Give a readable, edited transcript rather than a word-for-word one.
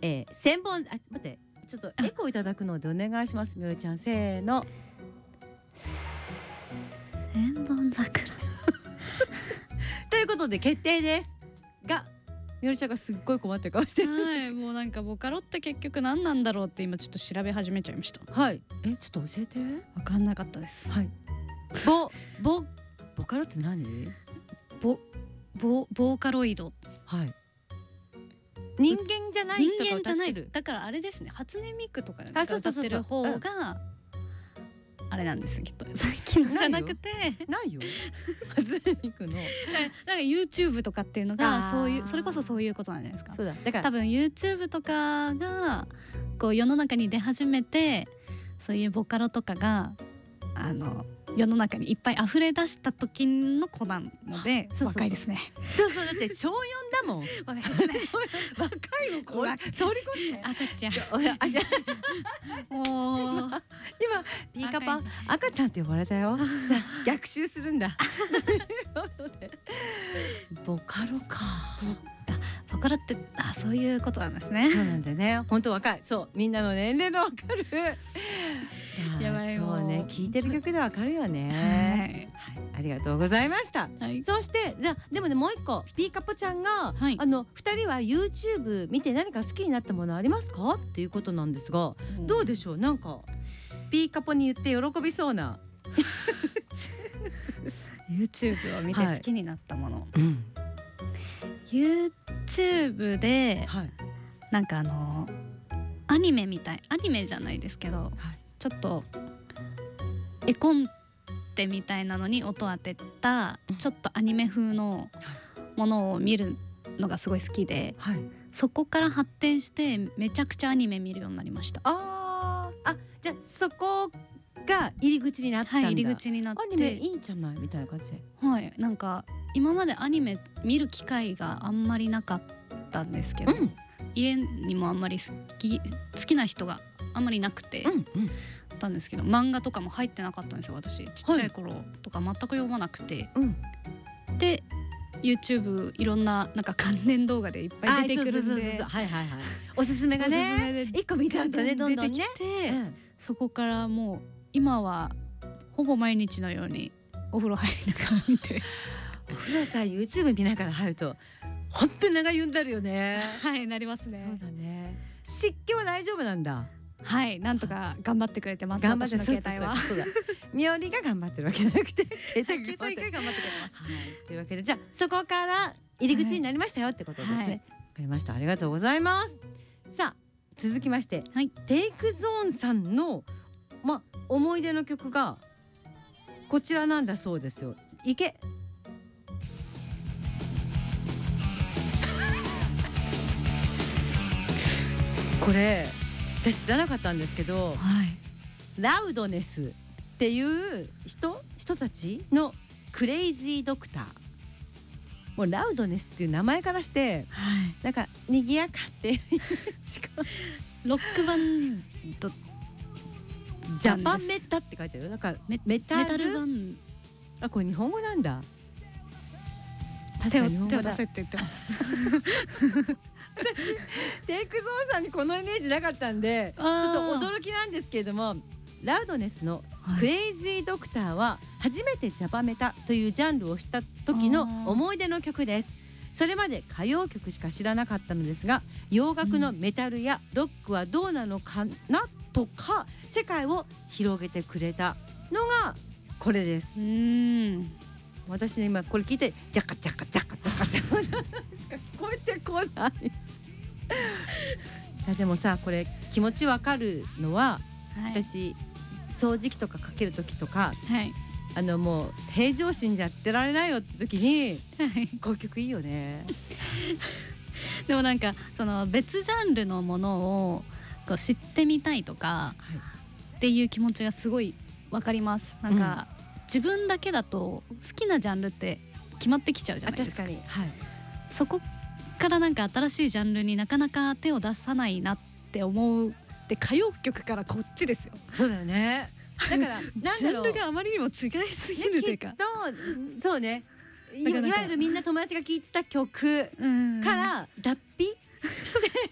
千本待ってちょっとエコーいただくのでお願いします。みおりちゃんせーの。 千本桜ということで決定ですが、みおりちゃんがすっごい困ってる顔してるんです。 はい、もうなんかボカロって結局何なんだろうって今ちょっと調べ始めちゃいました。 はい、ちょっと教えて。 分かんなかったです。 はい。ボカロって何？ ボーカロイド。 はい。人間じゃない人が人間じゃない歌ってる。 だからあれですね、初音ミクとかあがそうそうそうそう歌ってる方があれなんですきっと。最近のじゃなくてないよ。初音ミクの。 なんか YouTube とかっていうのがそういう、それこそそういうことなんじゃないですか。 そうだ。だから多分 YouTube とかがこう世の中に出始めて、そういうボカロとかが世の中にいっぱい溢れ出した時の子なので、 そうそうそう若いですね。 そうそうだって小4だもん。 若いですね。 若いのこれ通り込んで。 赤ちゃん。 あじゃもう今ピーカパン赤ちゃんって呼ばれたよ。さあ逆襲するんだ。ボカロか。 ボカロってそういうことなんですね。 そうなんだね。本当若い。そうみんなの年齢のわかる。 やばいそうね、聞いてる曲でわかるよね。 はい、 はい、ありがとうございました。 はい、 そしてでもねもう一個ピーカポちゃんが、 はい、 2人は YouTube 見て何か好きになったものありますかっていうことなんですが、どうでしょう。なんかピーカポに言って喜びそうな YouTube を見て好きになったもの、 はいうん YouTube で、 はい、 なんかアニメみたい、アニメじゃないですけど、はい、ちょっと絵コンテみたいなのに音当てたちょっとアニメ風のものを見るのがすごい好きで、はい、そこから発展してめちゃくちゃアニメ見るようになりました。 じゃあそこが入り口になったんだ。 はい、入り口になってアニメいいんじゃないみたいな感じで、 はい、なんか今までアニメ見る機会があんまりなかったんですけど、家にもあんまり好きな人があんまりなくて、たんですけど、漫画とかも入ってなかったんですよ私。ちっちゃい頃とか全く読まなくて、で YouTube いろんななんか関連動画でいっぱい出てくるんで、 おすすめがね一個見ちゃうとねどんどんね、 そこからもう今はほぼ毎日のようにお風呂入りながら見てお風呂さ YouTube 見ながら入ると本当に長湯んだるよね。 はいなりますね。 そうだね。湿気は大丈夫なんだ。 はい、なんとか頑張ってくれてます。 頑張って私の携帯は。 そうだ。みおりが頑張ってるわけじゃなくて携帯が頑張ってくれてます。 はい、というわけでじゃあそこから入り口になりましたよってことですね。わかりました。ありがとうございます。さあ続きまして、テイクゾーンさんの思い出の曲がこちらなんだそうですよ。いけ。これ私知らなかったんですけど、ラウドネスっていう人たちのクレイジードクター、もうラウドネスっていう名前からして、なんか賑やかっていうロックバンドジャパンメタって書いてある。なんかメタルバンド、これ日本語なんだ。 手を出せって言ってます私テイクゾーンさんにこのイメージなかったんでちょっと驚きなんですけれども、ラウドネスのクレイジードクターは初めてジャパメタというジャンルを知った時の思い出の曲です。それまで歌謡曲しか知らなかったのですが、洋楽のメタルやロックはどうなのかなとか世界を広げてくれたのがこれです。私ね今これ聞いてジャカジャカジャカジャカジャカしか聞こえてこないいやでもさこれ気持ちわかるのは、私掃除機とかかける時とか、もう平常心じゃやってられないよって時に、こういう曲いいよねでもなんかその別ジャンルのものをこう知ってみたいとかっていう気持ちがすごいわかります。なんか、自分だけだと好きなジャンルって決まってきちゃうじゃないですか。 確かに、 そこからなんか新しいジャンルになかなか手を出さないなって思うって歌謡曲からこっちですよ。 そうだよね。だからなんだろうジャンルがあまりにも違いすぎるというか、 そうね、いわゆるみんな友達が聴いてた曲から脱皮して